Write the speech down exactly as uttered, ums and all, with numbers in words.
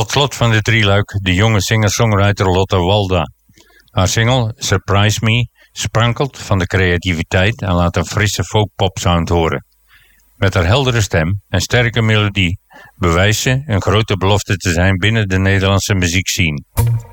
Tot slot van de drieluik de jonge singer-songwriter Lotte Walda. Haar single Surprise Me sprankelt van de creativiteit en laat een frisse folk-pop sound horen. Met haar heldere stem en sterke melodie bewijst ze een grote belofte te zijn binnen de Nederlandse muziekscene.